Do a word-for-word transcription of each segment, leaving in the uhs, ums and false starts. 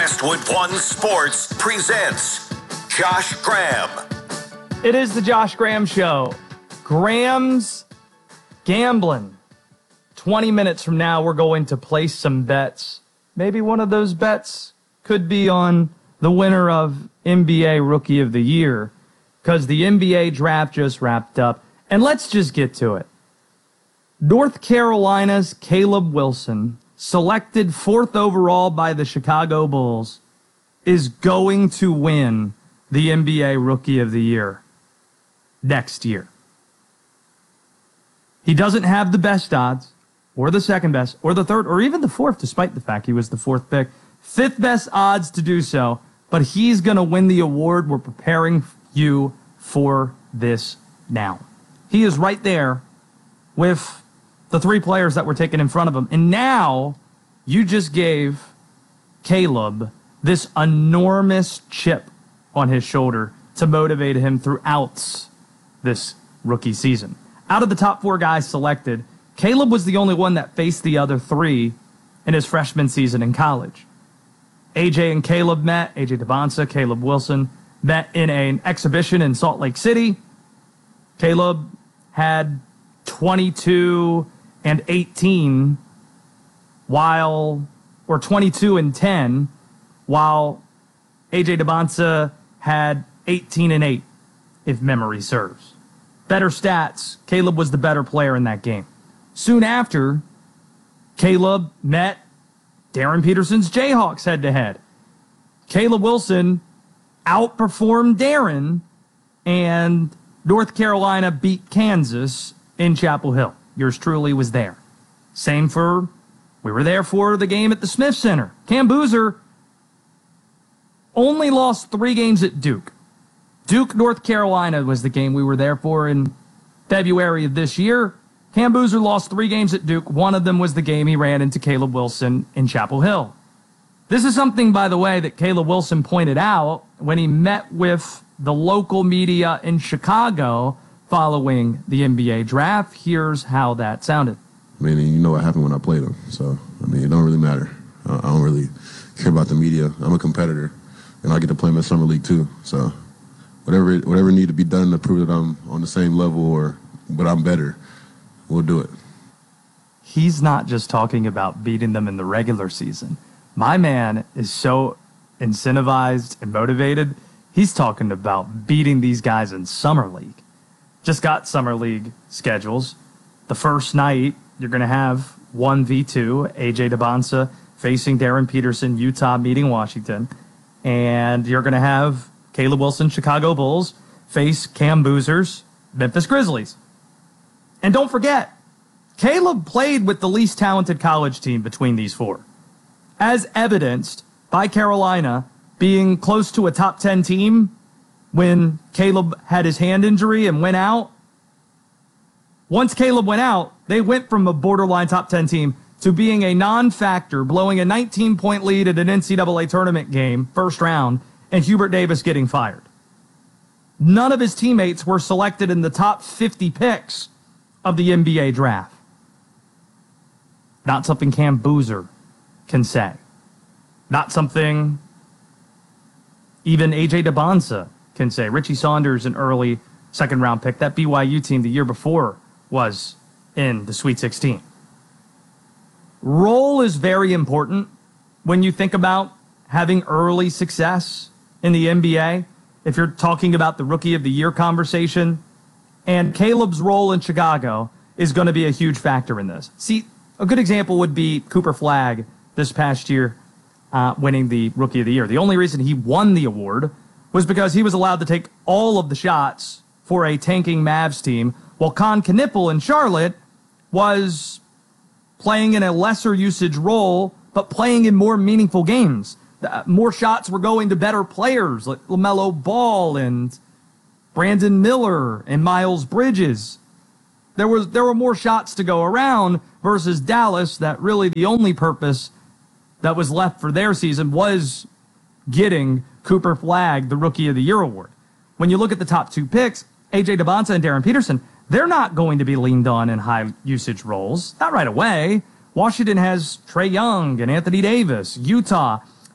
Westwood One Sports presents Josh Graham. It is the Josh Graham Show. Graham's Gambling. twenty minutes from now, we're going to place some bets. Maybe one of those bets could be on the winner of N B A Rookie of the Year, because the N B A draft just wrapped up. And let's just get to it. North Carolina's Caleb Wilson, selected fourth overall by the Chicago Bulls, is going to win the N B A Rookie of the Year next year. He doesn't have the best odds, or the second best, or the third, or even the fourth, despite the fact he was the fourth pick. Fifth best odds to do so, but he's going to win the award. We're preparing you for this now. He is right there with the three players that were taken in front of him. And now you just gave Caleb this enormous chip on his shoulder to motivate him throughout this rookie season. Out of the top four guys selected, Caleb was the only one that faced the other three in his freshman season in college. A J and Caleb met. A J Dybantsa, Caleb Wilson met in an exhibition in Salt Lake City. Caleb had twenty-two and eighteen while, or twenty-two and ten, while A J Dybantsa had eighteen and eight, if memory serves. Better stats, Caleb was the better player in that game. Soon after, Caleb met Darren Peterson's Jayhawks head-to-head. Caleb Wilson outperformed Darren, and North Carolina beat Kansas in Chapel Hill. Yours truly was there. Same for, we were there for the game at the Smith Center. Cam Boozer only lost three games at Duke. Duke, North Carolina was the game we were there for in February of this year. Cam Boozer lost three games at Duke. One of them was the game he ran into Caleb Wilson in Chapel Hill. This is something, by the way, that Caleb Wilson pointed out when he met with the local media in Chicago following the N B A draft. Here's how that sounded. I mean, you know what happened when I played him. So, I mean, it don't really matter. I don't really care about the media. I'm a competitor, and I get to play in the summer league too. So whatever whatever need to be done to prove that I'm on the same level or but I'm better, we'll do it. He's not just talking about beating them in the regular season. My man is so incentivized and motivated. He's talking about beating these guys in summer league. Just got summer league schedules. The first night, you're going to have one v two, A J Dybantsa facing Darren Peterson, Utah meeting Washington. And you're going to have Caleb Wilson, Chicago Bulls, face Cam Boozer's Memphis Grizzlies. And don't forget, Caleb played with the least talented college team between these four, as evidenced by Carolina being close to a top ten team when Caleb had his hand injury and went out. Once Caleb went out, they went from a borderline top ten team to being a non-factor, blowing a nineteen-point lead at an N C double A tournament game, first round, and Hubert Davis getting fired. None of his teammates were selected in the top fifty picks of the N B A draft. Not something Cam Boozer can say. Not something even A J Dybantsa can say. Richie Saunders, an early second-round pick. That B Y U team the year before was in the Sweet sixteen. Role is very important when you think about having early success in the N B A. If you're talking about the Rookie of the Year conversation, and Caleb's role in Chicago is going to be a huge factor in this. See, a good example would be Cooper Flagg this past year uh, winning the Rookie of the Year. The only reason he won the award was because he was allowed to take all of the shots for a tanking Mavs team, while Con Knippel in Charlotte was playing in a lesser usage role, but playing in more meaningful games. More shots were going to better players like LaMelo Ball and Brandon Miller and Miles Bridges. There was there were more shots to go around versus Dallas, that really the only purpose that was left for their season was getting Cooper Flagg the Rookie of the Year award. When you look at the top two picks, A J Dybantsa and Darren Peterson, they're not going to be leaned on in high usage roles. Not right away. Washington has Trae Young and Anthony Davis. Utah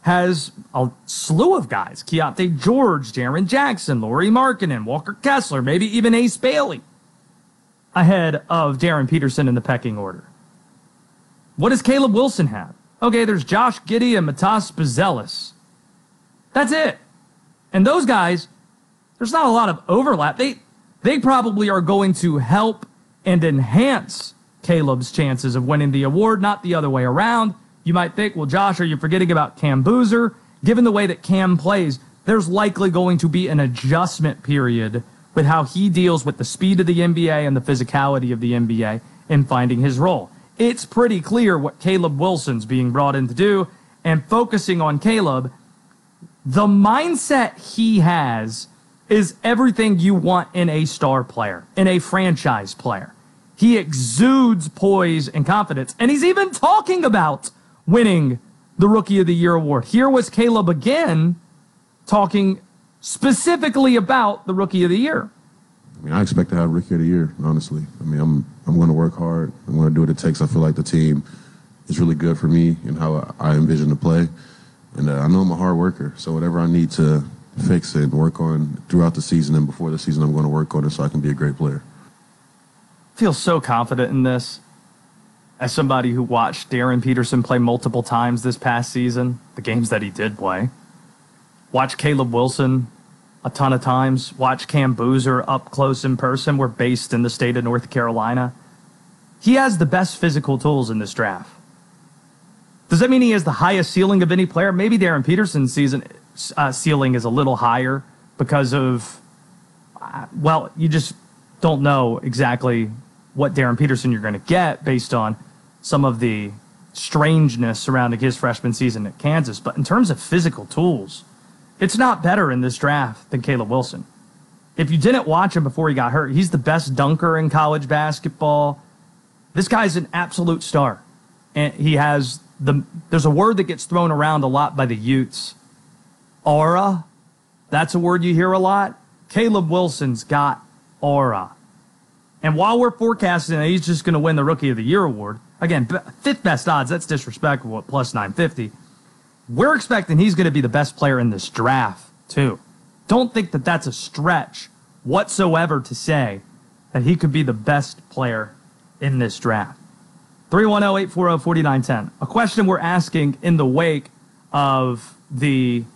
has a slew of guys. Keontae George, Darren Jackson, Lauri Markkanen, Walker Kessler, maybe even Ace Bailey ahead of Darren Peterson in the pecking order. What does Caleb Wilson have? Okay, there's Josh Giddey and Matas Buzelis. That's it. And those guys, there's not a lot of overlap. They they probably are going to help and enhance Caleb's chances of winning the award, not the other way around. You might think, well, Josh, are you forgetting about Cam Boozer? Given the way that Cam plays, there's likely going to be an adjustment period with how he deals with the speed of the N B A and the physicality of the N B A in finding his role. It's pretty clear what Caleb Wilson's being brought in to do, and focusing on Caleb, the mindset he has is everything you want in a star player, in a franchise player. He exudes poise and confidence, and he's even talking about winning the Rookie of the Year award. Here was Caleb again talking specifically about the Rookie of the Year. I mean, I expect to have Rookie of the Year, honestly. I mean, I'm I'm going to work hard. I'm going to do what it takes. I feel like the team is really good for me and how I envision to play. And uh, I know I'm a hard worker, so whatever I need to fix it and work on throughout the season and before the season, I'm going to work on it so I can be a great player. I feel so confident in this. As somebody who watched Darren Peterson play multiple times this past season, the games that he did play, watch Caleb Wilson a ton of times, watch Cam Boozer up close in person. We're based in the state of North Carolina. He has the best physical tools in this draft. Does that mean he has the highest ceiling of any player? Maybe Darren Peterson's season uh, ceiling is a little higher because of, uh, well, you just don't know exactly what Darren Peterson you're going to get based on some of the strangeness surrounding his freshman season at Kansas. But in terms of physical tools, it's not better in this draft than Caleb Wilson. If you didn't watch him before he got hurt, he's the best dunker in college basketball. This guy's an absolute star. And he has the, there's a word that gets thrown around a lot by the Utes. Aura. That's a word you hear a lot. Caleb Wilson's got aura. And while we're forecasting that he's just going to win the Rookie of the Year award, again, fifth best odds, that's disrespectful at plus nine fifty. We're expecting he's going to be the best player in this draft, too. Don't think that that's a stretch whatsoever to say that he could be the best player in this draft. three one zero, eight four zero, four nine one zero. A question we're asking in the wake of the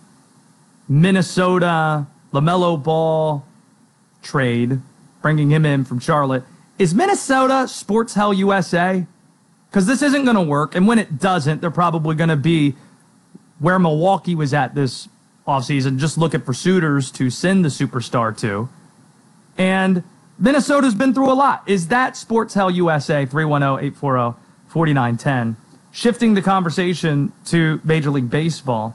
Minnesota LaMelo Ball trade, bringing him in from Charlotte. Is Minnesota Sports Hell U S A? Because this isn't going to work, and when it doesn't, they're probably going to be where Milwaukee was at this offseason, just looking for suitors to send the superstar to. And Minnesota's been through a lot. Is that Sports Hell U S A? three one zero, eight four zero, four nine one zero. Shifting the conversation to Major League Baseball.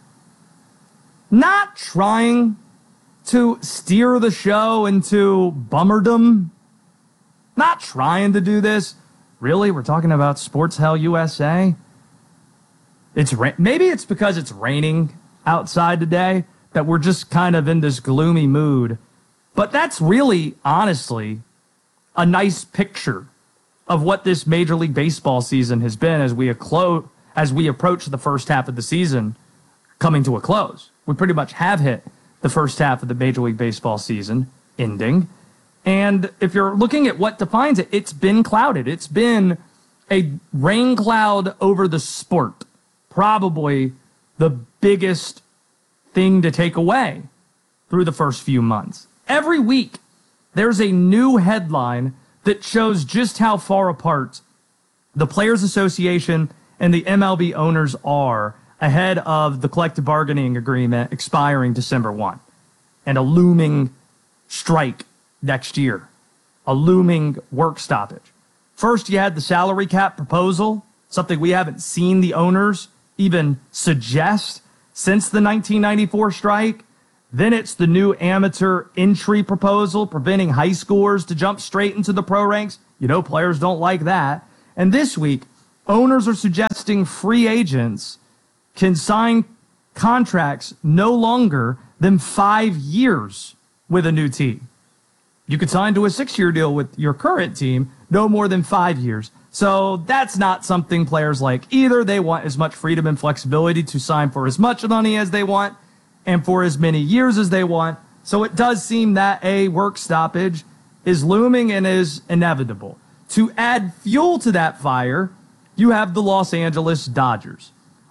Not trying to steer the show into bummerdom. Not trying to do this. Really? We're talking about Sports Hell U S A? It's ra- Maybe it's because it's raining outside today that we're just kind of in this gloomy mood. But that's really, honestly, a nice picture of what this Major League Baseball season has been as we, acclo- as we approach the first half of the season coming to a close. We pretty much have hit the first half of the Major League Baseball season ending. And if you're looking at what defines it, it's been clouded. It's been a rain cloud over the sport. Probably the biggest thing to take away through the first few months. Every week, there's a new headline that shows just how far apart the Players Association and the M L B owners are ahead of the collective bargaining agreement expiring December first, and a looming strike next year, a looming work stoppage. First, you had the salary cap proposal, something we haven't seen the owners even suggest since the nineteen ninety-four strike. Then it's the new amateur entry proposal, preventing high schoolers to jump straight into the pro ranks. You know, players don't like that. And this week, owners are suggesting free agents can sign contracts no longer than five years with a new team. You could sign to a six-year deal with your current team, no more than five years. So that's not something players like either. They want as much freedom and flexibility to sign for as much money as they want and for as many years as they want. So it does seem that a work stoppage is looming and is inevitable. To add fuel to that fire, you have the Los Angeles Dodgers.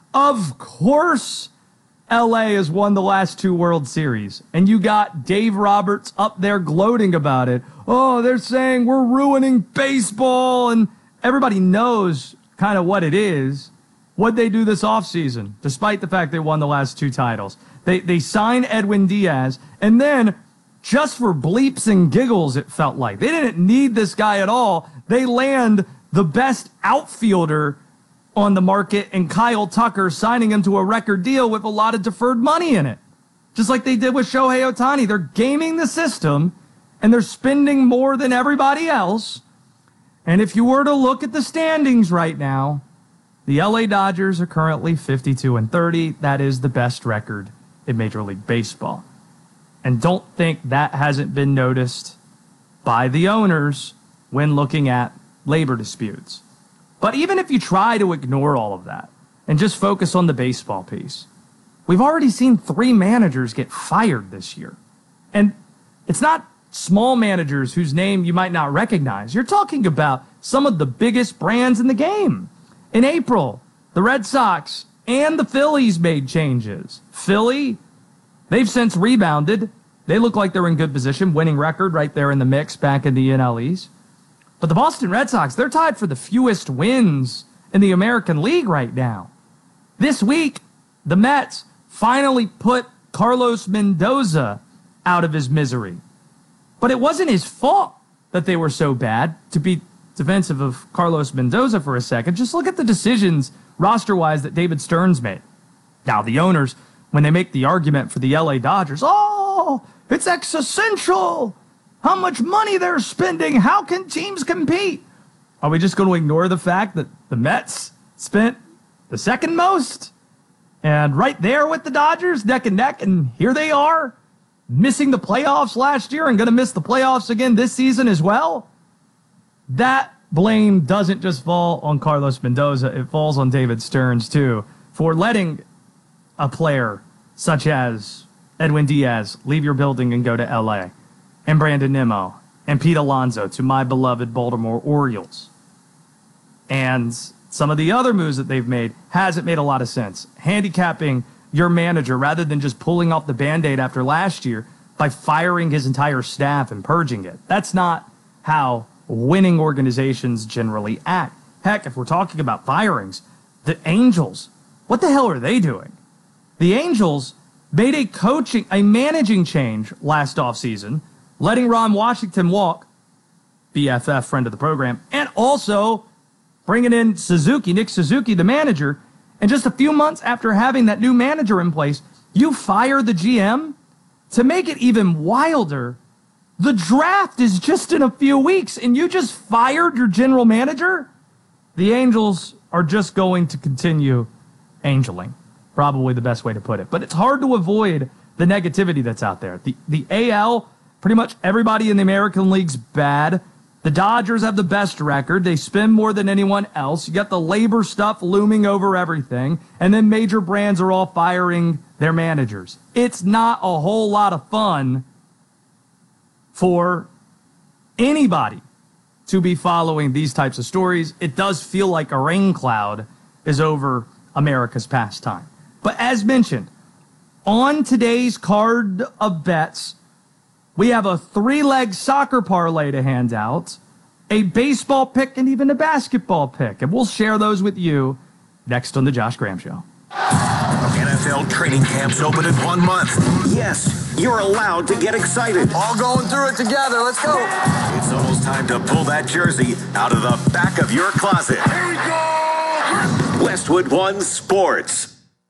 Of course, L A has won the last two World Series, and you got Dave Roberts up there gloating about it. Oh, they're saying we're ruining baseball, and everybody knows kind of what it is. What'd they do this offseason, despite the fact they won the last two titles? They, they signed Edwin Diaz, and then just for bleeps and giggles, it felt like. They didn't need this guy at all. They land the best outfielder on the market in Kyle Tucker, signing him to a record deal with a lot of deferred money in it. Just like they did with Shohei Ohtani. They're gaming the system, and they're spending more than everybody else. And if you were to look at the standings right now, the L A Dodgers are currently fifty-two and thirty. That is the best record in Major League Baseball. And don't think that hasn't been noticed by the owners when looking at labor disputes. But even if you try to ignore all of that and just focus on the baseball piece, we've already seen three managers get fired this year. And it's not small managers whose name you might not recognize. You're talking about some of the biggest brands in the game. In April, the Red Sox and the Phillies made changes. Philly, they've since rebounded. They look like they're in good position, winning record right there in the mix back in the N L East. But the Boston Red Sox, they're tied for the fewest wins in the American League right now. This week, the Mets finally put Carlos Mendoza out of his misery. But it wasn't his fault that they were so bad. To be defensive of Carlos Mendoza for a second, just look at the decisions roster-wise that David Stearns made. Now, the owners, when they make the argument for the L A Dodgers, oh, it's existential. How much money they're spending. How can teams compete? Are we just going to ignore the fact that the Mets spent the second most? And right there with the Dodgers, neck and neck, and here they are, missing the playoffs last year and going to miss the playoffs again this season as well? That blame doesn't just fall on Carlos Mendoza. It falls on David Stearns, too, for letting a player such as Edwin Diaz leave your building and go to L A, and Brandon Nimmo, and Pete Alonso to my beloved Baltimore Orioles. And some of the other moves that they've made hasn't made a lot of sense. Handicapping your manager rather than just pulling off the Band-Aid after last year by firing his entire staff and purging it. That's not how winning organizations generally act. Heck, if we're talking about firings, the Angels, what the hell are they doing? The Angels made a coaching, a managing change last offseason, letting Ron Washington walk, B F F, friend of the program, and also bringing in Suzuki, Nick Suzuki, the manager. And just a few months after having that new manager in place, you fire the G M? To make it even wilder, the draft is just in a few weeks, and you just fired your general manager? The Angels are just going to continue angeling. Probably the best way to put it. But it's hard to avoid the negativity that's out there. The, the A L, pretty much everybody in the American League's bad. The Dodgers have the best record. They spend more than anyone else. You got the labor stuff looming over everything. And then major brands are all firing their managers. It's not a whole lot of fun for anybody to be following these types of stories. It does feel like a rain cloud is over America's pastime. But as mentioned, on today's card of bets, we have a three-leg soccer parlay to hand out, a baseball pick, and even a basketball pick. And we'll share those with you next on The Josh Graham Show. N F L training camps open in one month. Yes, you're allowed to get excited. All going through it together. Let's go. It's almost time to pull that jersey out of the back of your closet. Here we go. Westwood One Sports.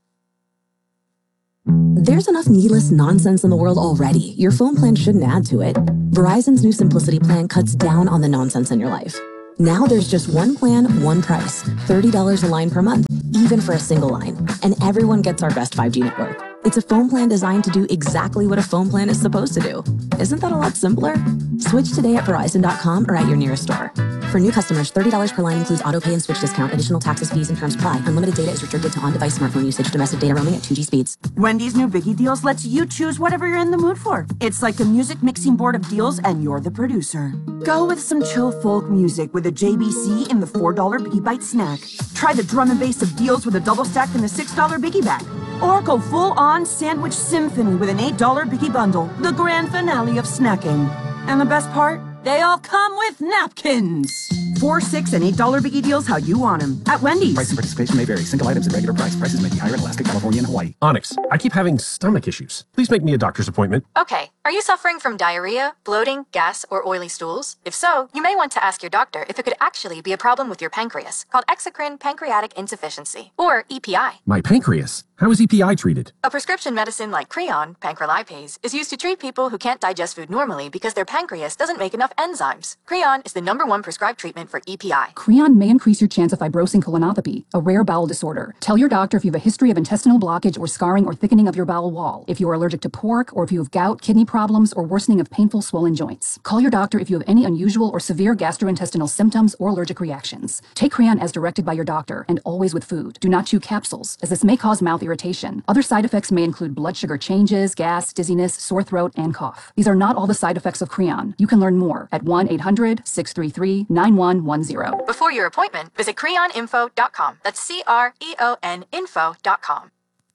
There's enough needless nonsense in the world already. Your phone plan shouldn't add to it. Verizon's new Simplicity plan cuts down on the nonsense in your life. Now there's just one plan, one price. thirty dollars a line per month, even for a single line. And everyone gets our best five G network. It's a phone plan designed to do exactly what a phone plan is supposed to do. Isn't that a lot simpler? Switch today at Verizon dot com or at your nearest store. For new customers, thirty dollars per line includes auto pay and switch discount. Additional taxes, fees, and terms apply. Unlimited data is restricted to on-device smartphone usage. Domestic data roaming at two G speeds. Wendy's new Biggie Deals lets you choose whatever you're in the mood for. It's like a music mixing board of deals, and you're the producer. Go with some chill folk music with a J B C in the four dollar Biggie Bite snack. Try the drum and bass of deals with a double stack in the six dollar Biggie Bag. Or go full-on sandwich symphony with an eight dollar Biggie Bundle, the grand finale of snacking. And the best part? They all come with napkins. Four, six, and eight dollar Biggie Deals how you want them at Wendy's. Price and participation may vary. Single items at regular price. Prices may be higher in Alaska, California, and Hawaii. Onyx, I keep having stomach issues. Please make me a doctor's appointment. Okay. Are you suffering from diarrhea, bloating, gas, or oily stools? If so, you may want to ask your doctor if it could actually be a problem with your pancreas, called exocrine pancreatic insufficiency, or E P I. My pancreas? How is E P I treated? A prescription medicine like Creon, pancrelipase, is used to treat people who can't digest food normally because their pancreas doesn't make enough enzymes. Creon is the number one prescribed treatment for E P I. Creon may increase your chance of fibrosing colonopathy, a rare bowel disorder. Tell your doctor if you have a history of intestinal blockage or scarring or thickening of your bowel wall, if you are allergic to pork, or if you have gout, kidney problems, or worsening of painful swollen joints. Call your doctor if you have any unusual or severe gastrointestinal symptoms or allergic reactions. Take Creon as directed by your doctor, and always with food. Do not chew capsules, as this may cause mouth irritation. Other side effects may include blood sugar changes, gas, dizziness, sore throat, and cough. These are not all the side effects of Creon. You can learn more at one eight hundred, six three three, nine one one zero. Before your appointment, visit creon info dot com. That's C R E O N info dot com.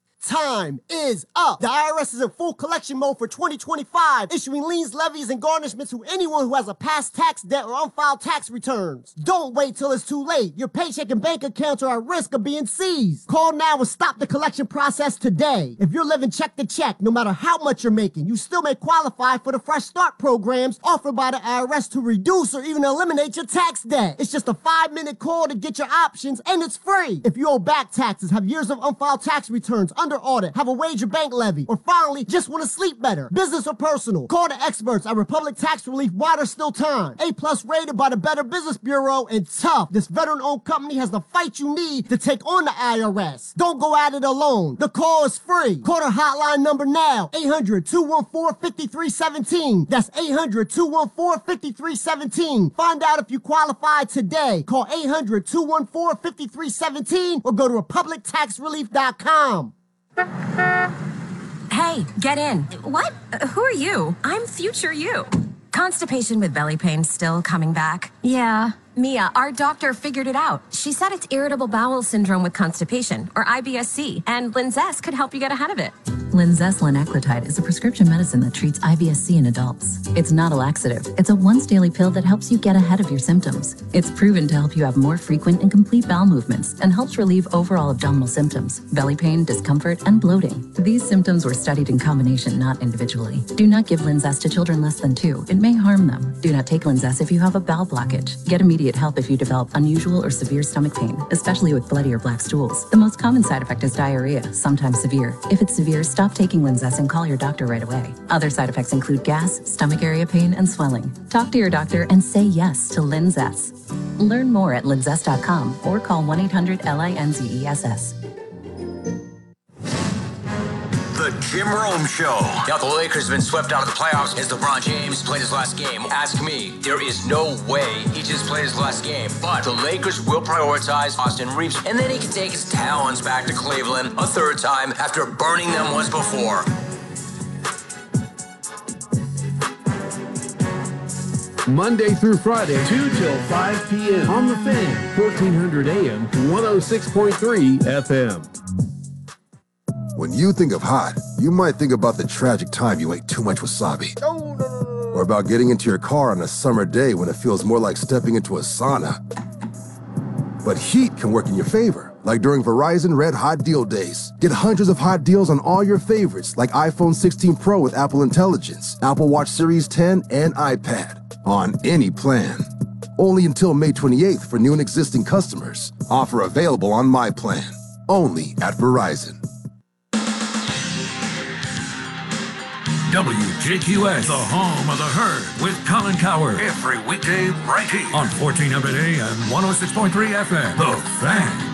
Time is up. The I R S is in full collection mode for twenty twenty-five, issuing liens, levies, and garnishments to anyone who has a past tax debt or unfiled tax returns. Don't wait till it's too late. Your paycheck and bank accounts are at risk of being seized. Call now and stop the collection process today. If you're living check to check, no matter how much you're making, you still may qualify for the Fresh Start programs offered by the I R S to reduce or even eliminate your tax debt. It's just a five-minute call to get your options, and it's free. If you owe back taxes, have years of unfiled tax returns, under audit, have a wage or bank levy, or finally just want to sleep better, business or personal, call the experts at Republic Tax Relief while there's still time. A plus rated by the Better Business Bureau, and tough. This veteran-owned company has the fight you need to take on the I R S. Don't go at it alone. The call is free. Call their hotline number now, eight hundred, two one four, five three one seven. That's eight hundred, two one four, five three one seven. Find out if you qualify today. Call eight hundred, two one four, five three one seven or go to republic tax relief dot com. Hey, get in. What? Uh, who are you? I'm future you. Constipation with belly pain still coming back? Yeah. Mia, our doctor figured it out. She said it's irritable bowel syndrome with constipation, or I B S C, and Linzess could help you get ahead of it. Linzess linaclotide is a prescription medicine that treats I B S C in adults. It's not a laxative. It's a once-daily pill that helps you get ahead of your symptoms. It's proven to help you have more frequent and complete bowel movements and helps relieve overall abdominal symptoms, belly pain, discomfort, and bloating. These symptoms were studied in combination, not individually. Do not give Linzess to children less than two. It may harm them. Do not take Linzess if you have a bowel blockage. Get immediate help if you develop unusual or severe stomach pain, especially with bloody or black stools. The most common side effect is diarrhea, sometimes severe. If it's severe, stop taking Linzess and call your doctor right away. Other side effects include gas, stomach area pain, and swelling. Talk to your doctor and say yes to Linzess. Learn more at linzess dot com or call one eight hundred L I N Z E S S. The Jim Rome Show. Now the Lakers have been swept out of the playoffs as LeBron James played his last game. Ask me, there is no way he just played his last game. But the Lakers will prioritize Austin Reeves, and then he can take his talents back to Cleveland a third time after burning them once before. Monday through Friday, two till five p.m. on The Fan, fourteen hundred A M to one oh six point three F M. When you think of hot, you might think about the tragic time you ate too much wasabi. No, no, no, no. Or about getting into your car on a summer day when it feels more like stepping into a sauna. But heat can work in your favor, like during Verizon Red Hot Deal Days. Get hundreds of hot deals on all your favorites, like iPhone sixteen Pro with Apple Intelligence, Apple Watch Series ten, and iPad, on any plan. Only until May twenty-eighth for new and existing customers. Offer available on My Plan. Only at Verizon. W J Q S, the home of the herd, with Colin Cowherd. Every weekday right here on fourteen hundred A M, one oh six point three F M. The Fan.